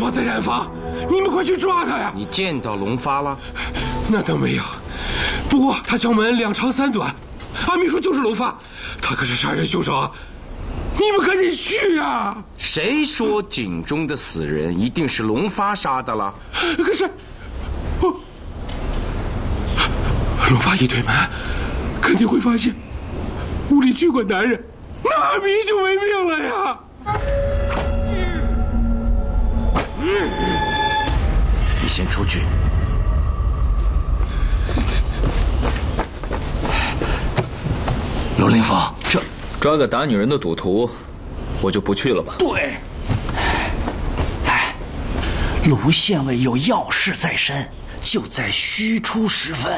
发在染坊，你们快去抓他呀！ 你见到龙发了？ 那倒没有，不过他敲门2长3短，阿明说就是龙发，他可是杀人凶手啊！你们赶紧去啊！ 谁说井中的死人一定是龙发杀的了？ 可是，龙发一推门，肯定会发现屋里聚个男人，那阿明就没命了呀！ 你先出去。罗凌风， 这抓个打女人的赌徒，我就不去了吧？ 对。卢县尉有要事在身，就在虚出时分。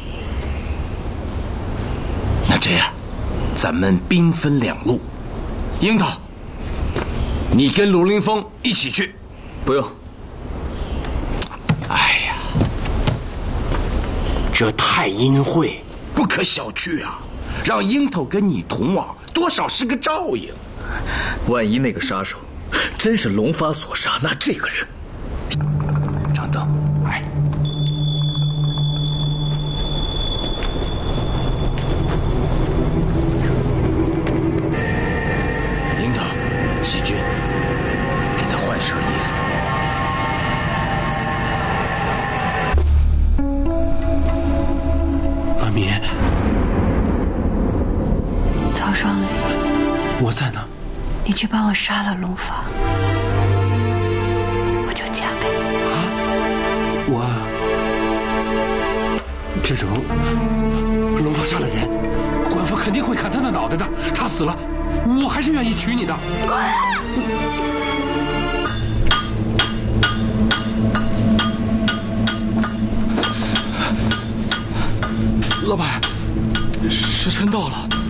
那这样，咱们兵分2路。樱桃，你跟罗凌风一起去。 不用。 哎呀， 这太阴晦， 不可小觑啊！让樱桃跟你同往，多少是个照应。 万一那个杀手真是龙发所杀，那这个人…… 张灯，来。 樱桃，细菌，给他换身衣服。 阿明， 曹双林， 我在呢。 你去帮我杀了龙发，我就嫁给你。 我这种龙发杀了人，官府肯定会砍他的脑袋的。他死了，我还是愿意娶你的。老板，时辰到了。